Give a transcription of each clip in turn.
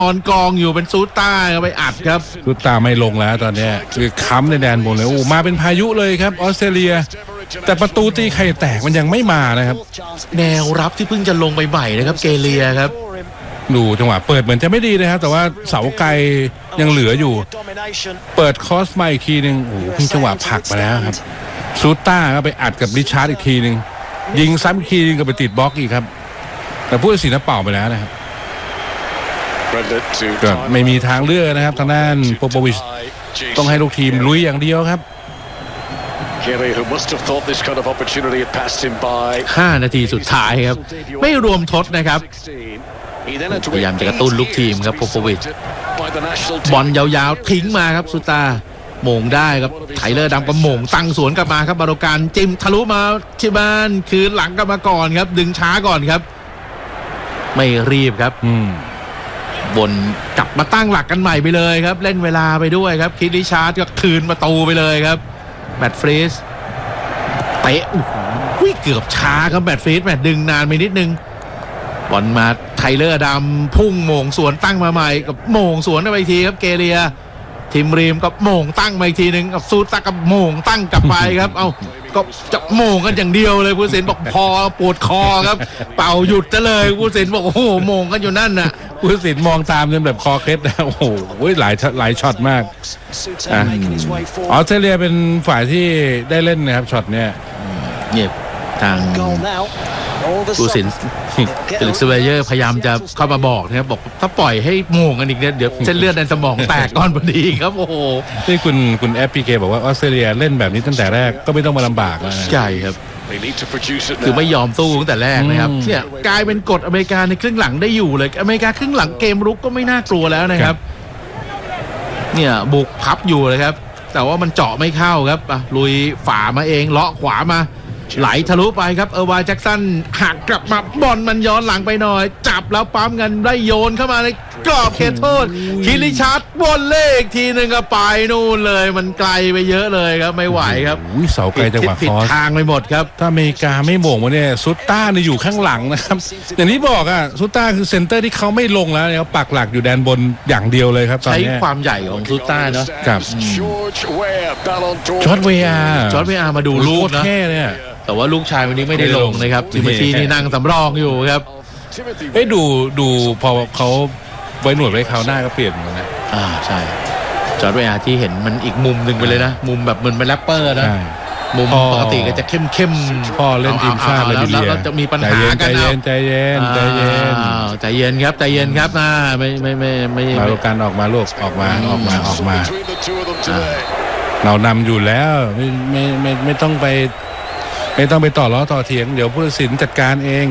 นอนกองอยู่เป็นซูต้าไปอัดครับซูต้าไม่ลงแล้วตอนนี้คือค้ำในแดนบนเลยมาเป็นพายุเลยครับออสเตรเลียแต่ประตูตีไข่แตกมันยังไม่มานะครับแนวรับที่เพิ่งจะลงไปใหม่นะครับเกเลียครับดูจังหวะเปิดเหมือนจะไม่ดีนะครับแต่ว่าเสาไกลยังเหลืออยู่เปิดคอสมาอีกทีนึงโอ้โหเพิ่งจังหวะผลักมาแล้วครับซูต้าก็ไปอัดกับริชาร์ดอีกทีนึงยิงซ้ำอีกทีนึงก็ไปติดบล็อกอีกครับแต่ผู้ตัดสินเป่าไปแล้วนะครับก็ไม่มีทางเลือกนะครับทางด้านโปโปวิชต้องให้ลูกทีมลุยอย่างเดียวครับ 5 นาทีสุดท้ายครับไม่รวมทดนะครับพยายามจะกระตุ้นลูกทีมครับโปโปวิชบอลยาวๆทิ้งมาครับซูตาโมงได้ครับไทเลอร์ดำก็โมงตั้งสวนกลับมาครับบาโรการจิ้มทะลุมาชิบานคืนหลังกลับมาก่อนครับดึงช้าก่อนครับไม่รีบครับบนกลับมาตั้งหลักกันใหม่ไปเลยครับเล่นเวลาไปด้วยครับคิดริชาร์ดก็คืนประตูไปเลยครับแมตต์ฟรีสเตะโอ้โหเกือบช้าครับแมตต์ฟรีสดึงนานไปนิดนึงบอลมาไทเลอร์ดำพุ่งโมงสวนตั้งมาใหม่กับโมงสวนไปอีกทีครับเกเลียทีมรีมกับโมงตั้งมาอีกทีนึงกับซูตากับโมงตั้งกลับไปครับเอาก็จะโมงกันอย่างเดียวเลยผู้สินบอกพอปวดคอครับเป่าหยุดจะเลยผู้สินบอกโอ้โหโมงกันอยู่นั่นน่ะผู้สินมองตามจนแบบคอเคล็ดนะโอ้โหหลายช็อตมากออสเตรเลียเป็นฝ่ายที่ได้เล่นนะครับช็อตเนี้ยทางผู้สินเอลิกซ์เวเยอร์พยายามจะเข้ามาบอกนะครับบอกถ้าปล่อยให้โมงกันอีกเนี่ยเดี๋ยวเส้นเลือดในสมองแตกก่อนพอดีครับโอ้โหที่คุณFPKบอกว่าออสเตรเลียเล่นแบบนี้ตั้งแต่แรกก็ไม่ต้องมาลำบากแล้วใช่ครับคือไม่ยอมสู้ตั้งแต่แรกนะครับเนี่ยกลายเป็นกฎอเมริกาในครึ่งหลังได้อยู่เลยอเมริกาครึ่งหลังเกมรุกก็ไม่น่ากลัวแล้วนะครับเนี่ยบุกพับอยู่เลยครับแต่ว่ามันเจาะไม่เข้าครับลุยฝ่ามาเองเลาะขวามาไหลทะลุไปครับวายแจ็คสันหักกลับมาบอลมันย้อนหลังไปหน่อยจับแล้วปั๊มกันได้โยนเข้ามาในกรอบเขตโทษคิริชาร์ดบอลเลขทีนึงก็ไปนู่นเลยมันไกลไปเยอะเลยครับไม่ไหวครับเสาไกลจังหวะผิดทางไปหมดครับถ้าอเมริกาไม่โมงมาเนี่ยซูต้าเนี่ยอยู่ข้างหลังนะครับอย่างที่บอกอ่ะซูต้าคือเซนเตอร์ที่เขาไม่ลงแล้วเนี่ยปักหลักอยู่แดนบนอย่างเดียวเลยครับใช้ความใหญ่ของซูต้าเนาะครับจอร์จเวียมาดูลูกนะแต่ว่าลูกชายวันนี้ไม่ได้ลงนะครับทิโมธีนี่นั่งสำรองอยู่ครับดูพอเขาไว้หนวดไว้คราวหน้าก็เปลี่ยนนะใช่จอร์จเวียที่เห็นมันอีกมุมหนึ่งไปเลยนะมุมแบบเหมือนเป็นแรปเปอร์นะมุมปกติก็จะเข้มพ่อเล่นทีมชาติแล้วจะมีปัญหากันใจเย็นครับไม่มาลูกการออกมาลูกออกมาเรานำอยู่แล้วไม่ต้องไปต่อล้อต่อเถียงเดี๋ยวผู้ตัดสินจัดการเอง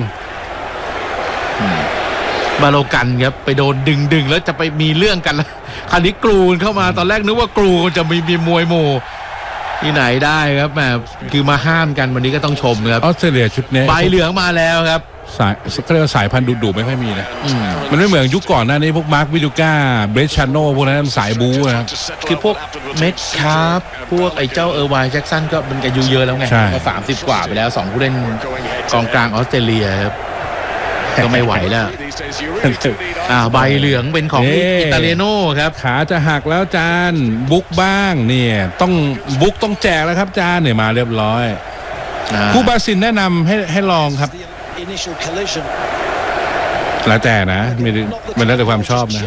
บาโลกันครับไปโดนดึงแล้วจะไปมีเรื่องกันแล้วคราวนี้กรูนเข้ามาตอนแรกนึกว่ากรูจะมีมวยหมู่ที่ไหนได้ครับแหมคือมาห้ามกันวันนี้ก็ต้องชมครับออสเตรเลียชุดนี้ใบเหลืองมาแล้วครับเขาเรียกว่าสายพันธุ์ดุไม่ค่อยมีนะมันไม่เหมือนยุคก่อนหน้านี้พวกมาร์ควิดูก้าเบรชาโน่พวกนั้นสายบู๊นะครับคือพวกเม็ดคาร์ฟพวกไอ้เจ้าวายแจ็คสันก็มันอายุเยอะแล้วไงก็30 กว่าไปแล้ว2ผู้เล่นกองกลางออสเตรเลียครับก็ไม่ไหวแล้วใบเหลืองเป็นของอิตาเลียโน่ครับขาจะหักแล้วจานบุกบ้างเนี่ยต้องบุกต้องแจกแล้วครับจานเนี่ยมาเรียบร้อยผู้บาซินแนะนำให้ลองครับแล้วแต่นะมันแล้วแต่ความชอบนะ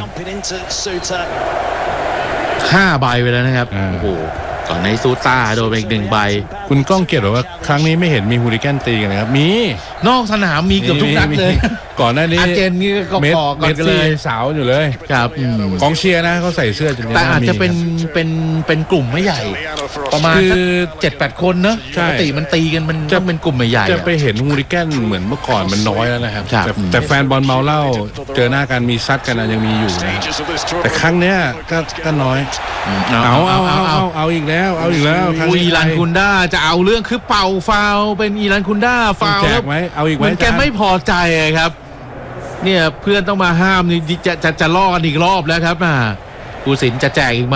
5 ใบไปแล้วนะครับโอ้โหก่อนในซูต้าโดนไปอีก1 ใบคุณก้องเกียรติบอกว่าครั้งนี้ไม่เห็นมีฮูลิแกนตีกันนะครับมีนอกสนามมีเกือบทุกนัดเลยก่อนหน้านี้อาร์เจนนี่ก็พอกันเลยสาวอยู่เลยครับกองเชียร์นะเขาใส่เสื้อจนแต่อาจจะเป็นกลุ่มไม่ใหญ่ประมาณ7-8 คนเนอะปกติมันตีกันมันจะเป็นกลุ่มใหญ่จะไปเห็นฮูลิแกนเหมือนเมื่อก่อนมันน้อยแล้วนะครับแต่แฟนบอลเมาเหล้าเจอหน้ากันมีซัดกันยังมีอยู่นะแต่ครั้งเนี้ยก็น้อยเอาอีกแล้วอีรันคุนด้าจะเอาเรื่องคือเป่าฟาวเป็นอีรันคุนด้าฟาวแล้วเอาอีกไหมแกไม่พอใจครับเนี่ยเพื่อนต้องมาห้ามนี่จะล่อกันอีกรอบแล้วครับผู้สินจะแจกอีกไหม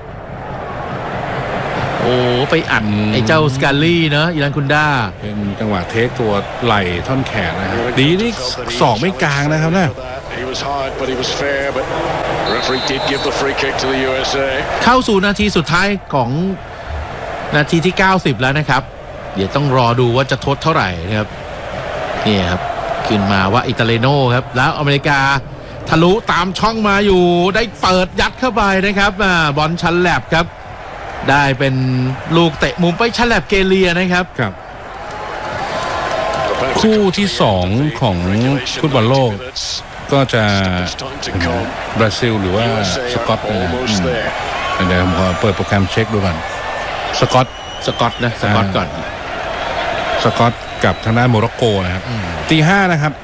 โอ้ไปอัดไอ้เจ้าสกาลี่เนอะอีรันคุนด้าเป็นจังหวะเทคตัวไหล่ท่อนแขนนะครับดีนี่ศอกไม่กลางนะครับนะเข้าสู่นาทีสุดท้ายของนาทีที่90แล้วนะครับเดี๋ยวต้องรอดูว่าจะทดเท่าไหร่นะครับนี่ครับขึ้นมาว่าอิตาเลโน่ครับแล้วอเมริกาทะลุตามช่องมาอยู่ได้เปิดยัดเข้าไปนะครับบอลชันแลบครับได้เป็นลูกเตะมุมไปชันแลบเกเลียนะครับครับคู่ที่2ของฟุตบอลโลกก็จะบราซิลหรือว่าสกอตนะเดี๋ยวผมขอเปิดโปรแกรมเช็คดูก่อนสกอตก่อนสกอตกับทางด้านโมร็อกโกนะครับตี 5นะครับ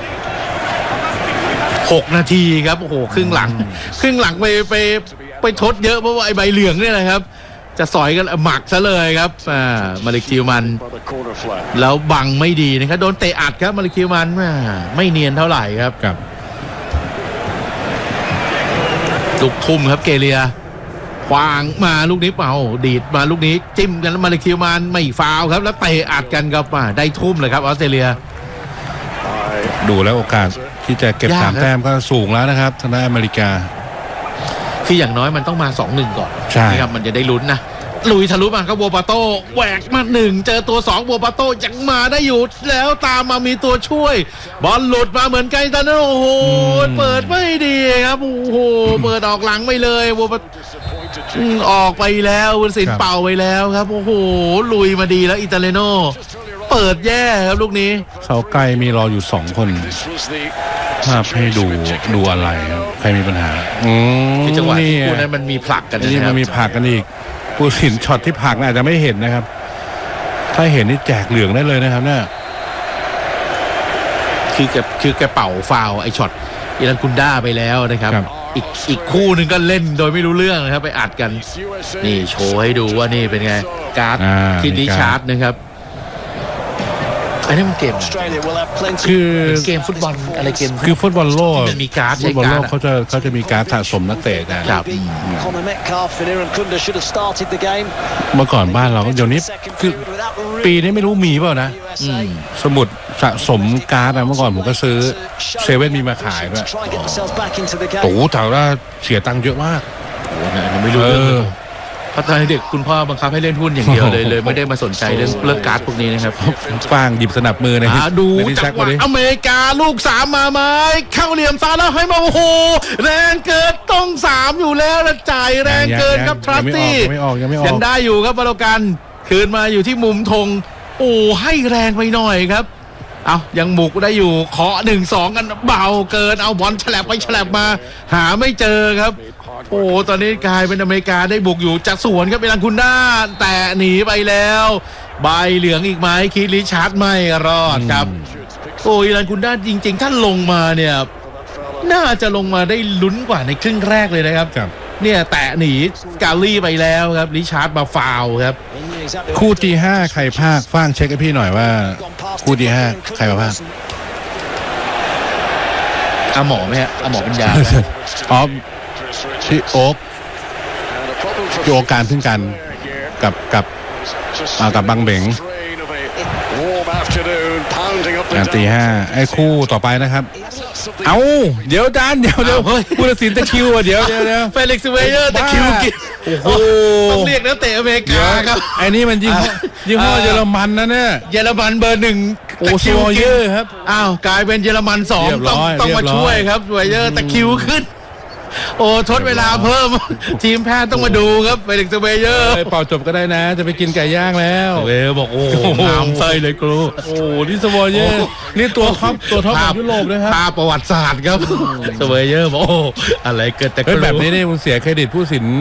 6 นาทีครับโอ้โหครึ่งหลังไปทดเยอะเพราะว่าไอ้ใบเหลืองเนี่ยนะครับจะสอยกันหมักซะเลยครับมาลิคิวมันแล้วบังไม่ดีนะครับโดนเตะอัดครับมาลิคิวมันไม่เนียนเท่าไหร่ครับลูกทุ่มครับเกเลียควางมาลูกนี้ดีดมาลูกนี้จิ้มกันแล้วมาลิคิวมันไม่ฟาวครับแล้วเตะอัดกันครับได้ทุ่มเลยครับออสเตรเลียดูแล้วโอกาสที่จะเก็บ3 แต้มก็สูงแล้วนะครับทางด้านอเมริกาคืออย่างน้อยมันต้องมา 2-1 ก่อนนะครับมันจะได้ลุ้นนะลุยทะลุมาครับโบปาโต้แหวกมา1เจอตัว2โบปาโต้ยังมาได้อยู่แล้วตามมามีตัวช่วยบอลหลุดมาเหมือนกันตอนนั้นโอ้โหเปิดไม่ดีครับโอ้โหเปิดออกหลังไปเลยโบปาออกไปแล้ววุ้นสินเป่าไปแล้วครับโอ้โหลุยมาดีแล้วอิตาเลโน่เปิดแย่ครับลูกนี้เสาไกลมีรออยู่2 คนภาพให้ดูอะไรใครมีปัญหาที่จังหวะที่คู่นั้นมันมีผลักกันนี่มันมีผลักกันอีกผู้สินช็อตที่ผลักอาจจะไม่เห็นนะครับถ้าเห็นนี่แจกเหลืองได้เลยนะครับเนี่ยคือแกเป่าฟาวไอช็อตอิรันกุนด้าไปแล้วนะครับอีกคู่หนึ่งก็เล่นโดยไม่รู้เรื่องนะครับไปอัดกันนี่โชว์ให้ดูว่านี่เป็นไงการ์ดคิดดิชาร์ดนะครับอันนี้มันเกมคือเกมฟุตบอลอะไรเกมคือฟุตบอลโลกมันมีการ์ดฟุตบอลโลกเขาจะมีการ์ดสะสมนักเตะกันเมื่อก่อนบ้านเราเดี๋ยวนี้คือปีนี้ไม่รู้มีเปล่านะสมุดสะสมการ์ดเมื่อก่อนผมก็ซื้อเซเว่นมีมาขายด้วยโอ้โหแต่ว่าเสียตังค์เยอะมากไม่รู้เพราะตอนเด็กคุณพ่อบังคับให้เล่นหุ้นอย่างเดียวเลยไม่ได้มาสนใจเรื่องการ์ดพวกนี้นะครับฟางหยิบสนับมือนะดูจังหวะอเมริกาลูก3มาไหมเข้าเหลี่ยมซ้ายแล้วให้มาโอ้โหแรงเกินต้อง3อยู่แล้วแล้วจ่ายแรงเกินครับทรัสตี้ยังได้อยู่ครับบาโลกันคืนมาอยู่ที่มุมธงโอ้ให้แรงไปหน่อยครับเอายังหมุกได้อยู่เคาะ 1-2 กันเบาเกินเอาบอลฉลับไปฉลับมาหาไม่เจอครับโอ้ตอนนี้กลายเป็นอเมริกาได้บุกอยู่จากสวนครับเป็นลังคุณด้าแต่หนีไปแล้วใบเหลืองอีกไหมคิดริชาร์ดไม่รอดครับโอ้ยลังคุณด้าจริงๆถ้าลงมาเนี่ยน่าจะลงมาได้ลุ้นกว่าในครึ่งแรกเลยนะครับเนี่ยแตะหนีกาลี่ไปแล้วครับริชาร์ดมาฟาวครับคู่ที่5ใครพากฟ้างเช็คให้พี่หน่อยว่าคู่ที่5ใครมาพากหมอไหมฮะหมอปัญญาอ๋อพี่โอ๊กการพึ่งกันกับบังเบงตี 5ไอ้คู่ต่อไปนะครับเอาเดี๋ยวจานเดี๋ยวผู้ตัดสินตะคิวเดี๋ยวเฟลิกซ์เวเยอร์ตะคิวกินโอ้โหต้องเรียกนักเตะอเมริกาครับไอ้นี่มันยี่ห้อเยอรมันนะเนี่ยเยอรมันเบอร์1 โอ้โซเยอร์ครับกลายเป็นเยอรมัน2ต้องมาช่วยครับเวเยอร์ตะคิวขึ้นโอ้ทดเวลาเพิ่มทีมแพทย์ต้องมาดูครับไปถึงสเวเยอร์เป่าจบก็ได้นะจะไปกินไก่ย่างแล้วบอกโอ้งามไส้เลยครูโอ้นี่สเวเยอร์นี่ตัวท็อปของยุโรปเลยครับภาพประวัติศาสตร์ครับสเวเยอร์บอกโอ้อะไรเกิดแต่แบบนี้เนี่ยคุณเสียเครดิตผู้สิน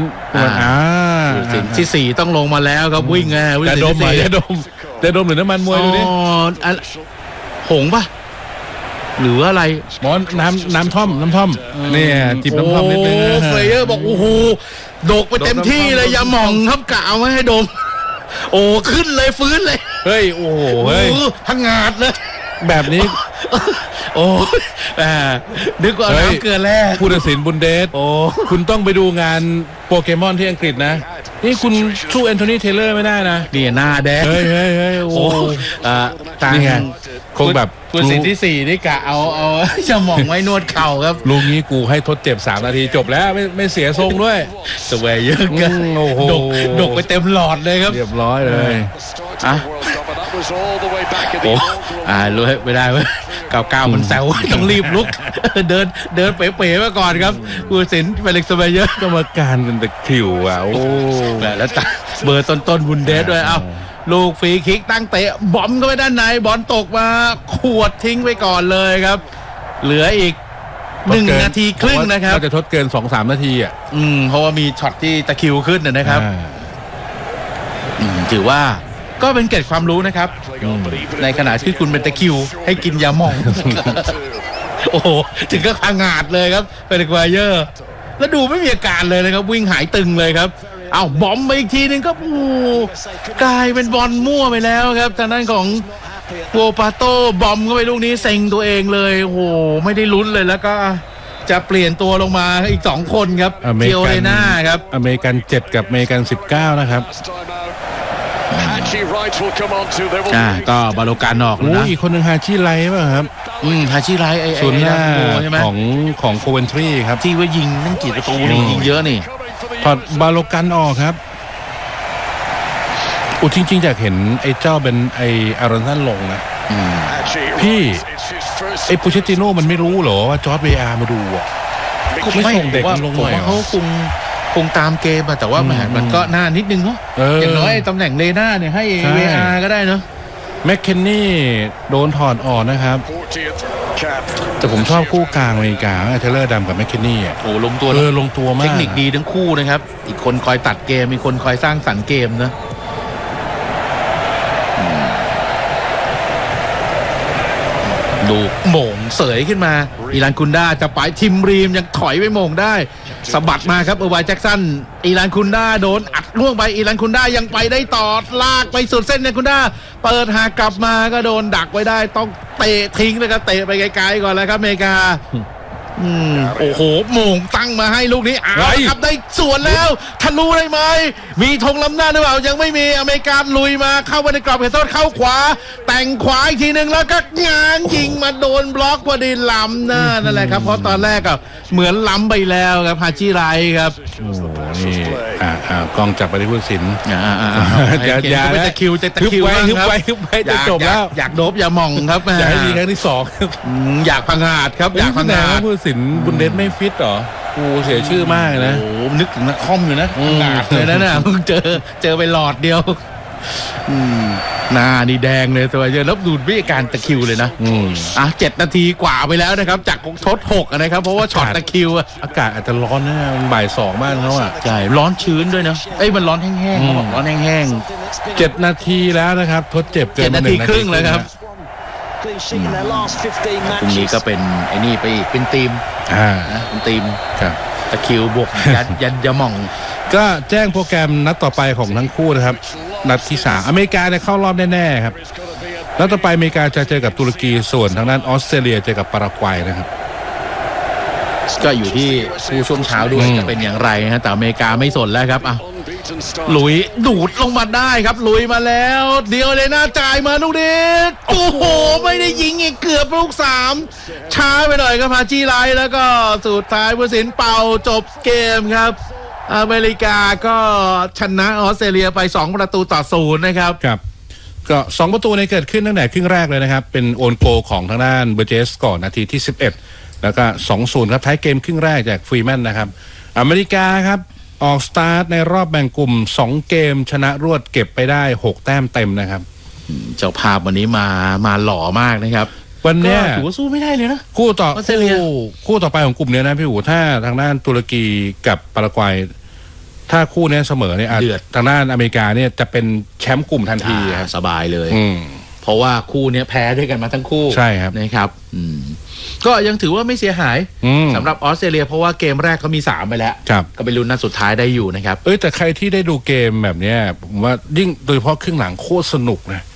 ที่4ต้องลงมาแล้วครับวิ่งไงแต่ดมหรือน้ำมันมวยดูดิหงป่ะหรืออะไรหมอน้ำท่อมเนี่ยจิบน้ำท่อมนิดนึงเฟเยอร์บอกโอ้โหโดกไปเต็มที่เลยอย่าหม่องครับกะเอาไม่ให้ดมโอ้ขึ้นเลยฟื้นเลยเฮ้ยโอ้โหเฮ้ยพังงาดเลยแบบนี้โอ้นึกว่าน้ำเกลือแร่ผู้ตัดสินบุนเดสคุณต้องไปดูงานโปเกมอนที่อังกฤษนะนี่คุณสู้แอนโทนีเทเลอร์ไม่ได้นะนี่หน้าแดงเฮ้ยโอ้นี่ไงคงแบบผู้ตัดสินที่4นี่กะเอาจะมองไว้นวดเข่าครับลูกนี้กูให้ทดเจ็บ3 นาทีจบแล้วไม่เสียทรงด้วยสเวย์เยอะกันดกไปเต็มหลอดเลยครับเรียบร้อยเลยรู้ไม่ได้เว้ย99มันแซวต้องรีบลุกเดินเป๋ๆมาก่อนครับผู้ตัดสินเฟลิกซ์ สเวย์เยอะกรรมการเป็นตะคริวโอ้แล้วเบอร์ต้นบุนเดสด้วยลูกฟรีคิกตั้งเตะบอมก็ไปด้านในบอลตกมาขวดทิ้งไปก่อนเลยครับเหลืออีก1 นาทีครึ่งนะครับก็จะทดเกิน 2-3 นาทีเพราะว่ามีช็อตที่ตะคิวขึ้นนะครับถือว่าก็เป็นเกร็ดความรู้นะครับในขณะที่คุณเป็นตะคิวให้กินยาหม่องโอ้โหถึงก็พังงาดเลยครับเฟลิกซ์ สเวย์เยอร์แล้วดูไม่มีอาการเลยนะครับวิ่งหายตึงเลยครับบอมไปอีกทีนึงก็กลายเป็นบอลมั่วไปแล้วครับทางด้านของโวปาโต้บอมเข้าไปลูกนี้เซ็งตัวเองเลยโอ้โหไม่ได้ลุ้นเลยแล้วก็จะเปลี่ยนตัวลงมาอีก2 คนครับเทียวเรน่าครับอเมริกัน7กับอเมริกัน19นะครับก็บาโลการออกแล้วนะอีกคนหนึ่งฮาชิไลป่ะครับฮาชิไลส่วนหน้าของโคเวนทรีครับที่ว่ายิงนั่งกี่ประตูนี่ยิงเยอะนี่ถอดบาโลกันออกครับจริงๆอยากเห็นไอ้เจ้าเป็นไอ้อารอนสันลงนะพี่ไอ้ปูเชตติโน่มันไม่รู้เหรอว่าจอร์จเวอาร์มาดูไม่ส่งเด็กลงหน่อยเขาคงตามเกมแต่ว่ามันก็น่านิดนึงเนาะอย่างน้อยตำแหน่งเลน่าเนี่ยให้เวอาร์ก็ได้เนาะแมคเคนนี่โดนถอดออกนะครับแต่ผมชอบคู่กลางอเมริกาเทเลอร์ดำกับแมคเคนนี่ลงตัวมากเทคนิคดีทั้งคู่นะครับอีกคนคอยตัดเกมมีคนคอยสร้างสรรค์เกมนะดูโหม่งเสยขึ้นมาอีรานคุนดาจะไปทิมรีมยังถอยไปโหม่งได้สะบัดมาครับวายแจ็คสันอีรานคุนดาโดนอัดล่วงไปอีรานคุนดายังไปได้ต่อลากไปสุดเส้นเนี่ยคุนดาเปิดหากลับมาก็โดนดักไว้ได้ต้องเตะทิ้งเลยครับเตะไปไกลๆก่อนแล้วครับอเมริกาโอ้โหโหม่งตั้งมาให้ลูกนี้ครับได้สวนแล้วทะลุได้ไหมมีธงล้ำหน้าหรือเปล่ายังไม่มีอเมริกาลุยมาเข้าไปในกรอบเขตโทษเข้าขวาแต่งขวาอีกทีนึงแล้วก็ง้างยิงมาโดนบล็อกพอดีล้ำนั่นแหละครับเพราะตอนแรกก็เหมือนล้ำไปแล้วครับฮาจิไรครับโอ้นี่กองจับไปที่ผู้สินอย่าจะคิวไว้จะจบแล้วอยากโดบอย่ามองครับอยากให้ดีครั้งที่2 อยากพังงาดครับอยากพังงาดผู้สินบุนเดสไม่ฟิตหรอเสียชื่อมากนะโอ้นึกถึงนักคอมอยู่นะงาดเลยนะเพิ่งเจอไปหลอดเดียวหน้านี่แดงเลยตัวเยอะแล้วดูวิธีการตะคิวเลยนะ7 นาทีกว่าไปแล้วนะครับจากทด6นะครับเพราะว่าช็อตตะคิวอากาศอาจจะร้อนนะมันบ่าย2มากแล้วใช่ร้อนชื้นด้วยนะมันร้อนแห้งๆเขาบอกร้อนแห้งๆ7 นาทีแล้วนะครับทดเจ็บ 7 นาทีครึ่งเลยครับพรุ่งนี้ก็เป็นไอ้นี่ไปอีกเป็นทีมเป็นทีมตะคิวบวกยันยาหม่องก็แจ้งโปรแกรมนัดต่อไปของทั้งคู่นะครับนัดที่3อเมริกาเนี่ยเข้ารอบแน่ๆครับนัดต่อไปอเมริกาจะเจอกับตุรกีส่วนทางด้านออสเตรเลียเจอกับปารากวัยนะครับก็อยู่ที่คู่ช่วงเช้าด้วยจะเป็นอย่างไรฮะแต่อเมริกาไม่สนแล้วครับลุยดูดลงมาได้ครับลุยมาแล้วเดียวเลยน่าจ่ายมาลูกนี้โอ้โหไม่ได้ยิงอีกเกือบลูก3ช้าไปหน่อยครับฮาจิไรแล้วก็สุดท้ายผู้ตัดสินเป่าจบเกมครับอเมริกาก็ชนะออสเตรเลียไป2-0นะครับครับก็2 ประตูในเกิดขึ้นตั้งแต่ครึ่งแรกเลยนะครับเป็นโอนโกของทางด้านเบอร์เจสก่อนนาทีที่11แล้วก็ 2-0 ครับท้ายเกมครึ่งแรกจากฟรีแมนนะครับอเมริกาครับออกสตาร์ทในรอบแบ่งกลุ่ม2 เกมชนะรวดเก็บไปได้6 แต้มเต็มนะครับเจ้าภาพวันนี้มาหล่อมากนะครับวันนี้ถือว่าสู้ไม่ได้เลยนะคู่ต่อไปของกลุ่มนี้นะพี่อู๋ถ้าทางด้านตุรกีกับปารากวัยถ้าคู่นี้เสมอเนี่ยทางด้านอเมริกาเนี่ยจะเป็นแชมป์กลุ่มทันทีสบายเลยเพราะว่าคู่นี้แพ้ด้วยกันมาทั้งคู่ใช่ครับนะครับก็ยังถือว่าไม่เสียหายสำหรับออสเตรเลียเพราะว่าเกมแรกเขามี3ไปแล้วก็เป็นลุ้นนัดสุดท้ายได้อยู่นะครับแต่ใครที่ได้ดูเกมแบบนี้ผมว่ายิ่งโดยเฉพาะครึ่งหลังโคตรสนุกนะ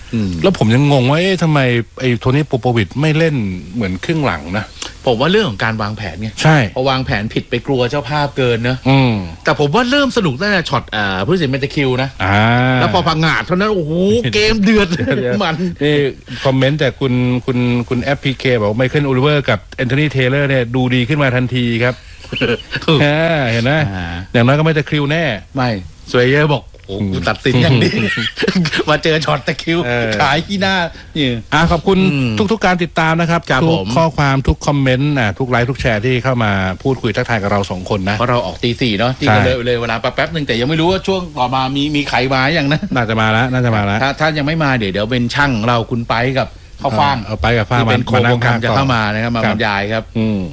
แล้วผมยังงงว่าทำไมไอ้โทนี่โปโปวิชไม่เล่นเหมือนครึ่งหลังนะผมว่าเรื่องของการวางแผนไงใช่พอวางแผนผิดไปกลัวเจ้าภาพเกินเนอะแต่ผมว่าเริ่มสนุกตั้งแต่ช็อตผู้ตัดสินเมนตะคิวนะแล้วพอพังงาดเท่านั้นโอ้โหเกมเดือดมันนี่คอมเมนต์จากคุณแอปพีเคบอกไมเคิลโอลิเวอร์กับแอนโทนีเทเลอร์เนี่ยดูดีขึ้นมาทันทีครับเห็นไหมอย่างน้อยก็ไม่ตะคิวแน่ไม่สวยเยอะบอกตัดสินอย่างนี้มาเจอช็อตตะคิวขายขี้หน้านี่ขอบคุณทุกการติดตามนะครับทุกข้อความทุกคอมเมนต์ทุกไลค์ทุกแชร์ที่เข้ามาพูดคุยทักทายกับเรา2คนนะเพราะเราออกตี 4เนาะที่เลยเวลาแป๊บนึงแต่ยังไม่รู้ว่าช่วงต่อมามีใครมาอย่างนะน่าจะมาแล้วถ้ายังไม่มาเดี๋ยวเป็นช่างเราคุณไปกับข้าวฟ่างเอาไปกับฟ้างเป็นโคโปรแกรมจะเข้ามานะครับมาบรรยายครับ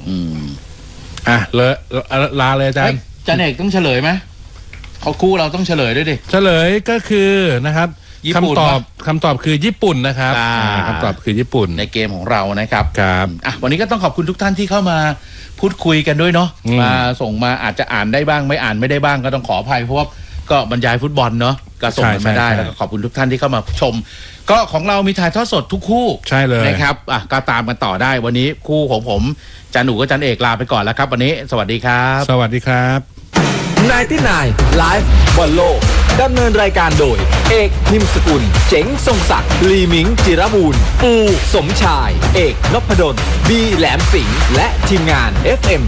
เลยลาเลยอาจารย์จันเอกต้องเฉลยไหมเขาคู่เราต้องเฉลยด้วยดิเฉลยก็คือนะครับคำตอบคือญี่ปุ่นนะครับคำตอบคือญี่ปุ่นในเกมของเรานะครับครับวันนี้ก็ต้องขอบคุณทุกท่านที่เข้ามาพูดคุยกันด้วยเนาะมาส่งมาอาจจะอ่านได้บ้างไม่อ่านไม่ได้บ้างก็ต้องขออภัยเพราะว่าก็บรรยายฟุตบอลเนาะก็ส่งมาได้แล้วก็ขอบคุณทุกท่านที่เข้ามาชมก็ของเรามีถ่ายทอดสดทุกคู่ใช่เลยนะครับก็ตามกันต่อได้วันนี้คู่ของผมจันหนูกับจันเอกลาไปก่อนแล้วครับวันนี้สวัสดีครับสวัสดีครับ 99 Live บอลโลกดำเนินรายการโดยเอกนิมสกุลเจ๋งทรงศักดิ์ลีมิงจิรบูรณ์ปูสมชายเอกนพดลบีแหลมสิงห์และทีมงาน FM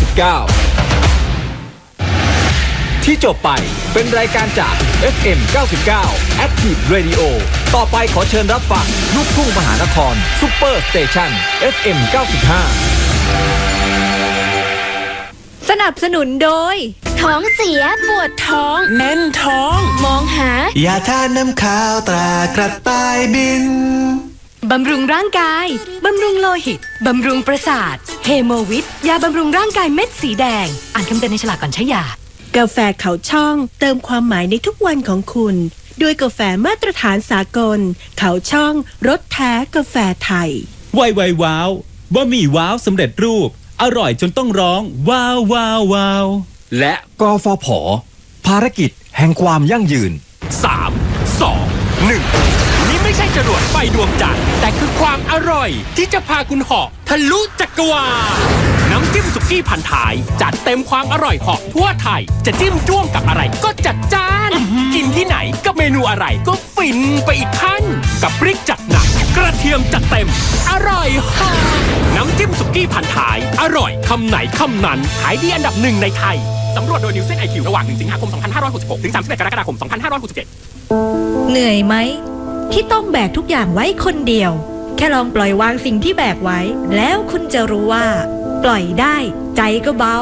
99ที่จบไปเป็นรายการจาก FM 99 Active Radio ต่อไปขอเชิญรับฟังลูกทุ่งมหานครซุปเปอร์สเตชัน FM 95 สนับสนุนโดยท้องเสียปวดท้องแน่นท้องมองหายาทานน้ำข้าวตรากระต่ายบินบำรุงร่างกายบำรุงโลหิตบำรุงประสาทเฮโมวิทยาบำรุงร่างกายเม็ดสีแดงอ่านคำเตือนในฉลากก่อนใช้ยากาแฟเขาช่องเติมความหมายในทุกวันของคุณด้วยกาแฟมาตรฐานสากลเขาช่องรสแท้กาแฟไทยไวว้าวบะหมี่ว้าวสำเร็จรูปอร่อยจนต้องร้องว้าวว้าวว้าวและกฟผ.ภารกิจแห่งความยั่งยืน 3 2 1นี่ไม่ใช่จรวดไฟดวงจันทร์แต่คือความอร่อยที่จะพาคุณเหาะทะลุจักรวาลน้ำจิ้มสุกี้พันท้ายจัดเต็มความอร่อยเหาะทั่วไทยจะจิ้มจ้วงกับอะไรก็จัดจ้านกินที่ไหนกับเมนูอะไรก็ฟินไปอีกขั้นกับพริกจัดหนักกระเทียมจัดเต็มอร่อยเหาะน้ำจิ้มสุกี้พันท้ายอร่อยคำไหนคำนั้นขายดีอันดับ1ในไทยสำรวจโดย Nielsen IQ ระหว่าง1สิงหาคม2566ถึง31กรกฎาคม2567 เหนื่อยไหมที่ต้องแบกทุกอย่างไว้คนเดียวแค่ลองปล่อยวางสิ่งที่แบกไว้แล้วคุณจะรู้ว่าปล่อยได้ใจก็เบา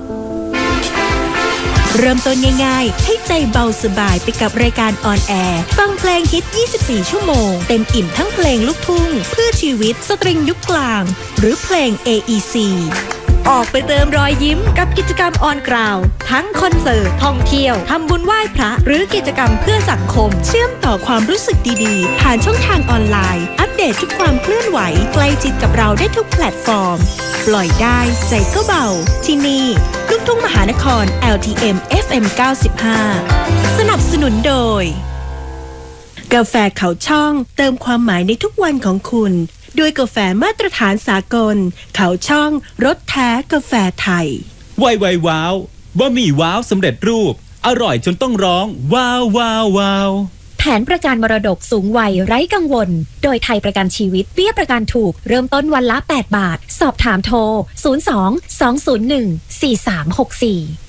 เริ่มต้นง่ายๆให้ใจเบาสบายไปกับรายการออนแอร์ฟังเพลงฮิต24ชั่วโมงเต็มอิ่มทั้งเพลงลูกทุ่งเพื่อชีวิตสตริงยุคกลางหรือเพลง AEC ออกไปเติมรอยยิ้มกับกิจกรรมออนกราวทั้งคอนเสิร์ตท่องเที่ยวทำบุญไหว้พระหรือกิจกรรมเพื่อสังคมเชื่อมต่อความรู้สึกดีๆผ่านช่องทางออนไลน์อัปเดตทุกความเคลื่อนไหวใกล้ชิดกับเราได้ทุกแพลตฟอร์มปล่อยได้ใจก็เบาที่นี่ลูกทุ่งมหานคร LTM FM 95สนับสนุนโดยกาแฟเขาช่องเติมความหมายในทุกวันของคุณด้วยกาแฟมาตรฐานสากลเขาช่องรสแท้กาแฟไทยไวว้าวบะหมี่ว้าวสำเร็จรูปอร่อยจนต้องร้องว้าวว้าวว้าวแผนประกันมรดกสูงวัยไร้กังวลโดยไทยประกันชีวิตเบี้ยประกันถูกเริ่มต้นวันละ8 บาทสอบถามโทร02 201 4364